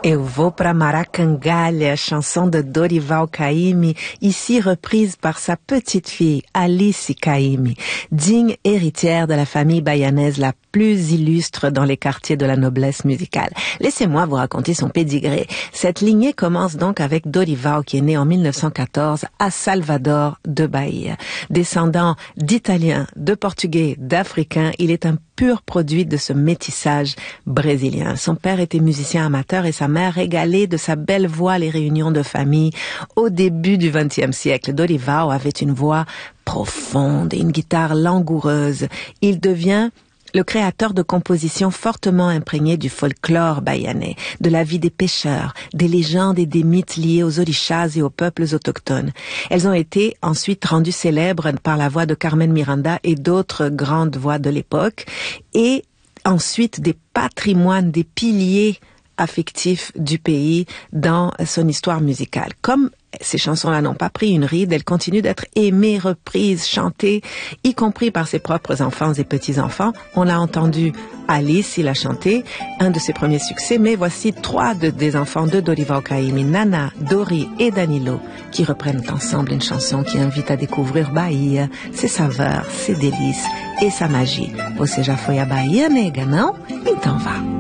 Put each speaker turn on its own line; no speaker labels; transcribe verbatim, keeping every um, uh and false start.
Eu vou pra Maracangalha, chanson de Dorival Caymmi, ici reprise par sa petite fille, Alice Caymmi, digne héritière de la famille bayanaise la plus illustre dans les quartiers de la noblesse musicale. Laissez-moi vous raconter son pédigré. Cette lignée commence donc avec Dorival, qui est né en mille neuf cent quatorze à Salvador de Bahia. Descendant d'Italiens, de Portugais, d'Africains, il est un pur produit de ce métissage brésilien. Son père était musicien amateur et sa mère régalait de sa belle voix les réunions de famille. Au début du vingtième siècle, Dorival avait une voix profonde et une guitare langoureuse. Il devient le créateur de compositions fortement imprégnées du folklore bahianais, de la vie des pêcheurs, des légendes et des mythes liés aux orishas et aux peuples autochtones. Elles ont été ensuite rendues célèbres par la voix de Carmen Miranda et d'autres grandes voix de l'époque, et ensuite des patrimoines, des piliers affectifs du pays dans son histoire musicale. Comme ces chansons-là n'ont pas pris une ride, elles continuent d'être aimées, reprises, chantées, y compris par ses propres enfants et petits-enfants. On l'a entendu, Alice, il a chanté, un de ses premiers succès, mais voici trois de, des enfants de Dorival Caymmi, Nana, Dori et Danilo, qui reprennent ensemble une chanson qui invite à découvrir Bahia, ses saveurs, ses délices et sa magie. Você já foi à Bahia, nega, não? Então vá.